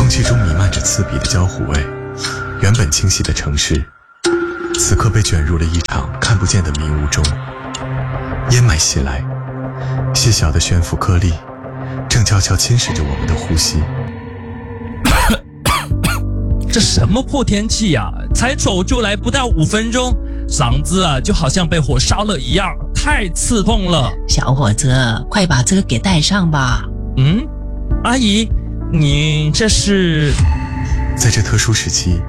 气中弥漫着刺鼻的焦糊味，原本清晰的城市此刻被卷入了一场看不见的迷雾中。烟霾袭来，细小的悬浮颗粒正悄悄侵蚀着我们的呼吸。 这什么破天气呀！才走出来不到5分钟，嗓子就好像被火烧了一样，太刺痛了。 小伙子，快把这个给带上吧。 阿姨，你这是…… 在这特殊时期，